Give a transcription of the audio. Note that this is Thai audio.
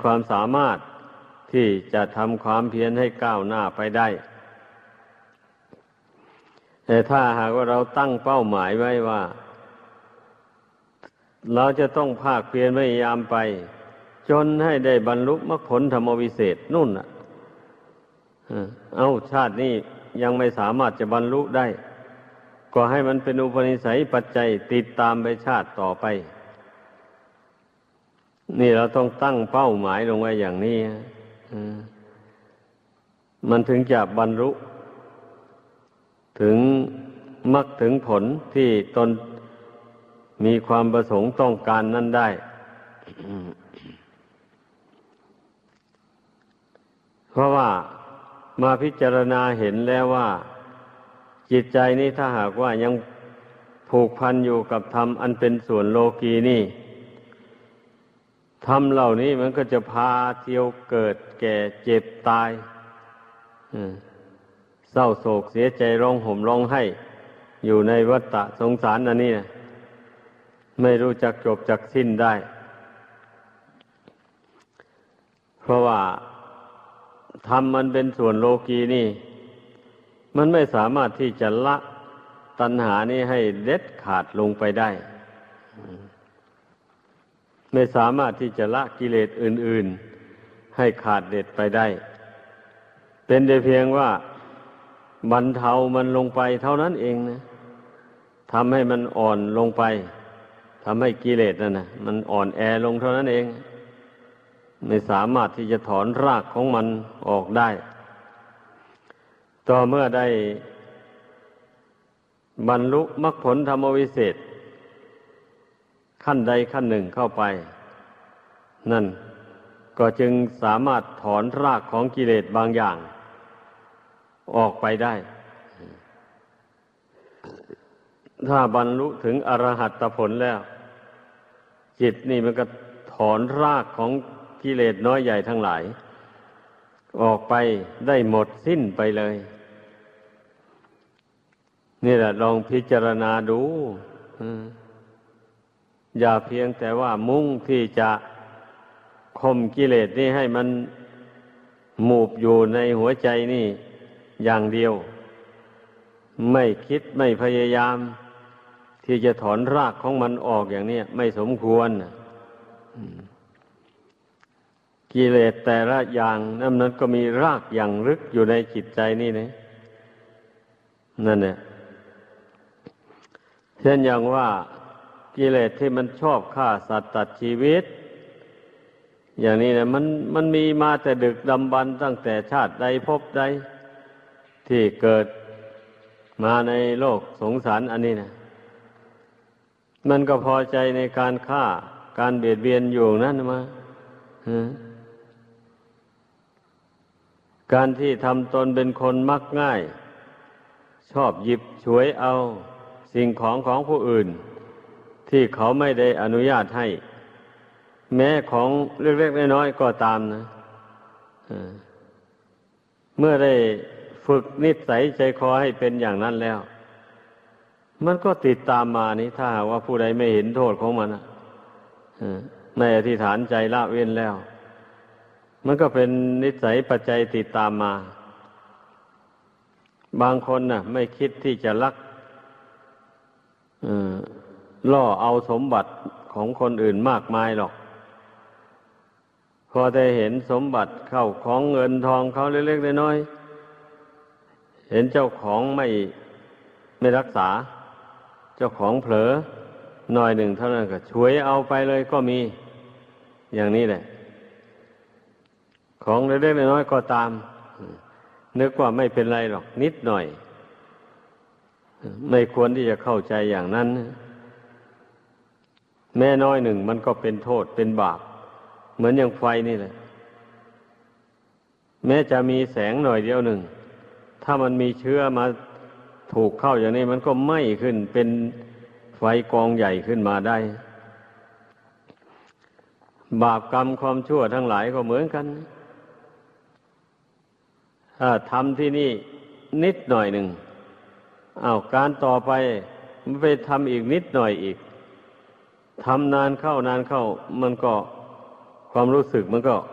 ความสามารถที่จะทำความเพียรให้ก้าวหน้าไปได้แต่ถ้าหากว่าเราตั้งเป้าหมายไว้ว่าเราจะต้องภาคเพียรพยายามไปจนให้ได้บรรลุมรรคผลธรรมวิเศษนู่นน่ะชาตินี้ยังไม่สามารถจะบรรลุได้ก็ให้มันเป็นอุปนิสัยปัจจัยติดตามไปชาติต่อไปนี่เราต้องตั้งเป้าหมายลงไว้อย่างนี้มันถึงจะบรรลุถึงมรรคถึงผลที่ตนมีความประสงค์ต้องการนั้นได้เพราะว่ามาพิจารณาเห็นแล้วว่าจิตใจนี้ถ้าหากว่ายังผูกพันอยู่กับธรรมอันเป็นส่วนโลกีนี่ธรรมเหล่านี้มันก็จะพาเที่ยวเกิดแก่เจ็บตายเศร้าโศกเสียใจร้องห่มร้องไห้อยู่ในวัฏฏะสงสารอันนี้นะไม่รู้จักจบจักสิ้นได้เพราะว่าธรรมมันเป็นส่วนโลกีนี่มันไม่สามารถที่จะละตัณหานี้ให้เด็ดขาดลงไปได้ไม่สามารถที่จะละกิเลสอื่นๆให้ขาดเด็ดไปได้เป็นแต่เพียงว่าบรรเทามันลงไปเท่านั้นเองนะทำให้มันอ่อนลงไปทำให้กิเลสนั่นนะมันอ่อนแอลงเท่านั้นเองไม่สามารถที่จะถอนรากของมันออกได้ต่อเมื่อได้บรรลุมรรคผลธรรมวิเศษขั้นใดขั้นหนึ่งเข้าไปนั่นก็จึงสามารถถอนรากของกิเลสบางอย่างออกไปได้ถ้าบรรลุถึงอรหัตผลแล้วจิตนี่มันก็ถอนรากของกิเลสน้อยใหญ่ทั้งหลายออกไปได้หมดสิ้นไปเลยนี่แหละลองพิจารณาดูอย่าเพียงแต่ว่ามุ่งที่จะข่มกิเลสนี่ให้มันหมูบอยู่ในหัวใจนี่อย่างเดียวไม่คิดไม่พยายามที่จะถอนรากของมันออกอย่างนี้ไม่สมควรกิเลสแต่ละอย่างนั้นก็มีรากอย่างลึกอยู่ในจิตใจนี่นะนั่นแหละเช่นอย่างว่ากิเลสที่มันชอบฆ่าสัตว์ตัดชีวิตอย่างนี้นะมันมีมาแต่ดึกดำบรรพ์ตั้งแต่ชาติใดภพใดที่เกิดมาในโลกสงสารอันนี้นะมันก็พอใจในการฆ่าการเบียดเบียนอยู่นั่นมาการที่ทำตนเป็นคนมักง่ายชอบหยิบฉวยเอาสิ่งของผู้อื่นที่เขาไม่ได้อนุญาตให้แม้ของเล็กๆน้อยๆก็ตามนะเมื่อได้ฝึกนิสัยใจคอให้เป็นอย่างนั้นแล้วมันก็ติดตามมานี่ถ้าหากว่าผู้ใดไม่เห็นโทษของมันไม่อธิษฐานใจละเว้นแล้วมันก็เป็นนิสัยปัจจัยติดตามมาบางคนน่ะไม่คิดที่จะลักล่อเอาสมบัติของคนอื่นมากมายหรอกพอได้เห็นสมบัติเข้าของเงินทองเขาเล็กๆน้อยๆเห็นเจ้าของไม่รักษาเจ้าของเผลอหน่อยหนึ่งเท่านั้นก็ฉวยเอาไปเลยก็มีอย่างนี้แหละของเล็กๆน้อยๆก็ตามนึกว่าไม่เป็นไรหรอกนิดหน่อยไม่ควรที่จะเข้าใจอย่างนั้นแม้น้อยหนึ่งมันก็เป็นโทษเป็นบาปเหมือนอย่างไฟนี่แหละแม้จะมีแสงหน่อยเดียวหนึ่งถ้ามันมีเชื้อมาถูกเข้าอย่างนี้มันก็ไหม้ขึ้นเป็นไฟกองใหญ่ขึ้นมาได้บาปกรรมความชั่วทั้งหลายก็เหมือนกันถ้าทำที่นี่นิดหน่อยหนึ่งการต่อไปมันไปทำอีกนิดหน่อยอีกทำนานเข้ามันก็ความรู้สึกมันก็